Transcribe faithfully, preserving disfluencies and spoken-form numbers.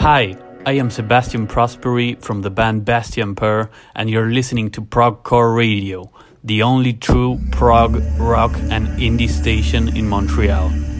Hi, I am Sebastian Prosperi from the band Bastien Peur, and you're listening to Progcore Radio, the only true prog, rock, and indie station in Montreal.